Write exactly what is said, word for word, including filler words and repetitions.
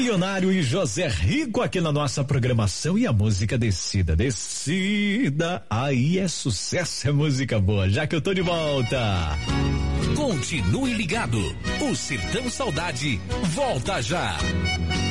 Milionário e José Rico aqui na nossa programação e a música Descida, Descida, aí é sucesso, é música boa, já que eu tô de volta. Continue ligado, o Sertão Saudade volta já.